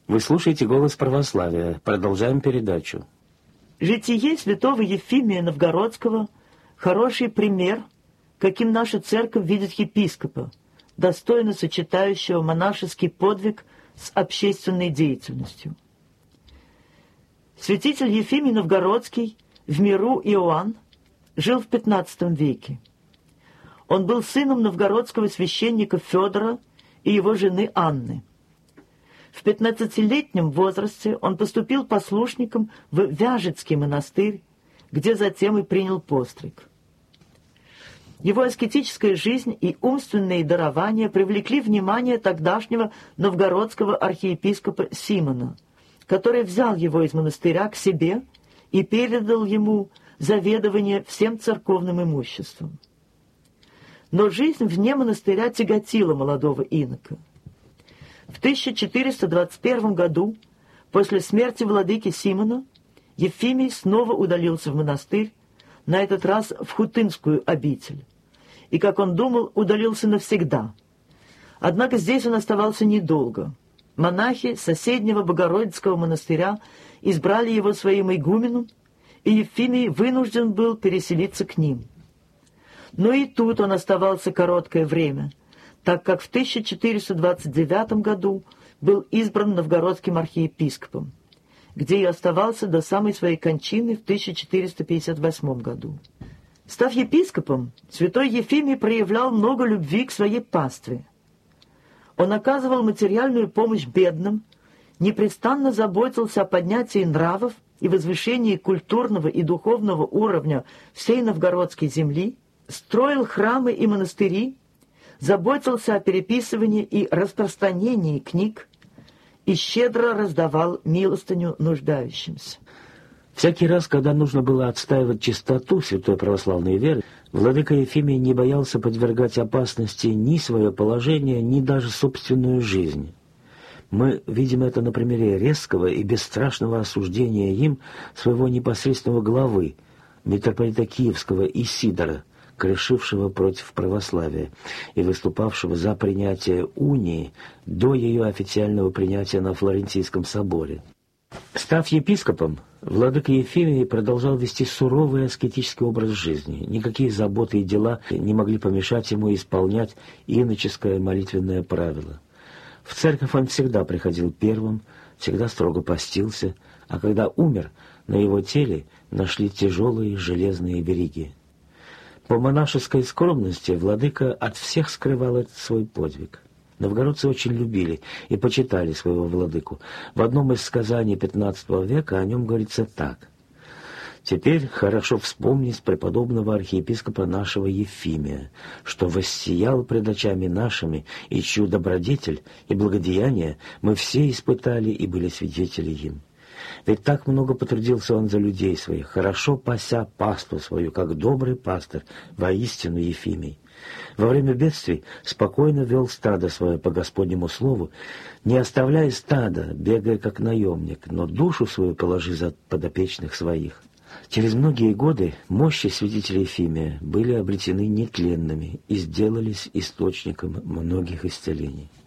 Вы слушаете «Голос православия». Продолжаем передачу. Житие святого Ефимия Новгородского – хороший пример, каким наша церковь видит епископа, достойно сочетающего монашеский подвиг с общественной деятельностью. Святитель Ефимий Новгородский в миру Иоанн жил в XV веке. Он был сыном новгородского священника Федора и его жены Анны. В 15-летнем возрасте он поступил послушником в Вяжецкий монастырь, где затем и принял постриг. Его аскетическая жизнь и умственные дарования привлекли внимание тогдашнего новгородского архиепископа Симона, который взял его из монастыря к себе и передал ему заведование всем церковным имуществом. Но жизнь вне монастыря тяготила молодого инока. В 1421 году, после смерти владыки Симона, Ефимий снова удалился в монастырь, на этот раз в Хутынскую обитель, и, как он думал, удалился навсегда. Однако здесь он оставался недолго. Монахи соседнего Богородицкого монастыря избрали его своим игуменом, и Ефимий вынужден был переселиться к ним. Но и тут он оставался короткое время, так как в 1429 году был избран новгородским архиепископом, где и оставался до самой своей кончины в 1458 году. Став епископом, святой Ефимий проявлял много любви к своей пастве. Он оказывал материальную помощь бедным, непрестанно заботился о поднятии нравов и возвышении культурного и духовного уровня всей новгородской земли, строил храмы и монастыри, заботился о переписывании и распространении книг и щедро раздавал милостыню нуждающимся. Всякий раз, когда нужно было отстаивать чистоту святой православной веры, владыка Ефимий не боялся подвергать опасности ни свое положение, ни даже собственную жизнь. Мы видим это на примере резкого и бесстрашного осуждения им своего непосредственного главы, митрополита Киевского Исидора, грешившего против православия и выступавшего за принятие унии до ее официального принятия на Флорентийском соборе. Став епископом, владыка Ефимий продолжал вести суровый аскетический образ жизни. Никакие заботы и дела не могли помешать ему исполнять иноческое молитвенное правило. В церковь он всегда приходил первым, всегда строго постился, а когда умер, на его теле нашли тяжелые железные вериги. По монашеской скромности владыка от всех скрывал этот свой подвиг. Новгородцы очень любили и почитали своего владыку. В одном из сказаний XV века о нем говорится так. «Теперь хорошо вспомнить преподобного архиепископа нашего Ефимия, что воссиял пред очами нашими, и чью добродетель и благодеяние мы все испытали и были свидетели им. Ведь так много потрудился он за людей своих, хорошо пася паству свою, как добрый пастырь, воистину Ефимий. Во время бедствий спокойно вел стадо свое по Господнему слову, не оставляя стада, бегая как наемник, но душу свою положи за подопечных своих». Через многие годы мощи святителя Ефимия были обретены нетленными и сделались источником многих исцелений.